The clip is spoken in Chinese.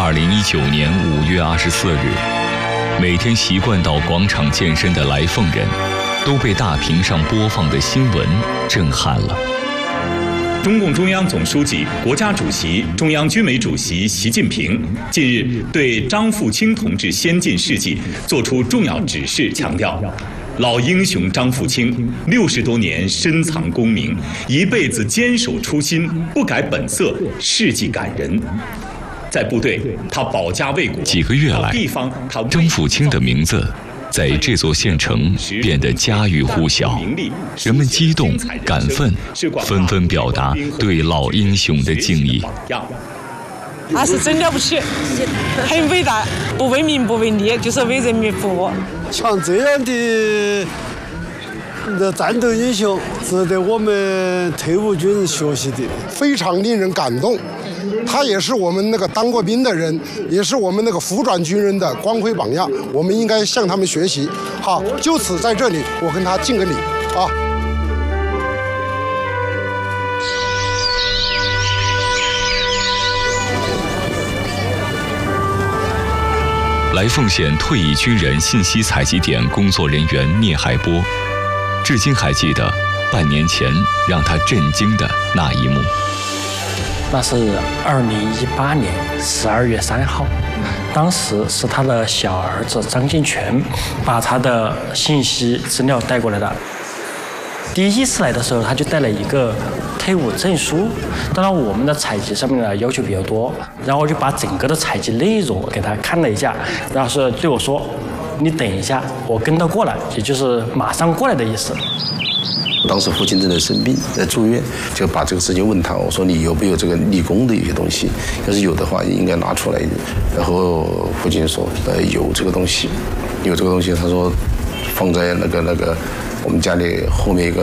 2019年5月24日，每天习惯到广场健身的来凤人，都被大屏上播放的新闻震撼了。 中共中央总书记、国家主席、中央军委主席习近平近日对张富清同志先进事迹作出重要指示，强调，老英雄张富清60多年深藏功名，一辈子坚守初心，不改本色，事迹感人。在部队，他保家卫国； 几个月来，张富清的名字在这座县城变得家喻户晓，人们激动感奋，纷纷表达对老英雄的敬意。 他是真了不起，很伟大，不为名不为利，就是为人民服务。 像这样的战斗英雄，值得我们退伍军人学习的， 非常令人感动。他也是我们那个当过兵的人，也是我们那个服转军人的光辉榜样，我们应该向他们学习。好，就此在这里，我跟他敬个礼啊！ 来凤县退役军人信息采集点工作人员聂海波，至今还记得半年前让他震惊的那一幕。 那是2018年12月3号，当时是他的小儿子张金全把他的信息资料带过来的。第一次来的时候，他就带了一个退伍证书。当然，我们的采集上面的要求比较多，然后我就把整个的采集内容给他看了一下，然后是对我说：“你等一下，我跟他过来，也就是马上过来的意思。” 当时父亲正在生病，在住院，就把这个事情问他，我说你有没有这个立功的一些东西？要是有的话，应该拿出来。然后父亲说，有这个东西，有这个东西。他说放在那个我们家里后面一个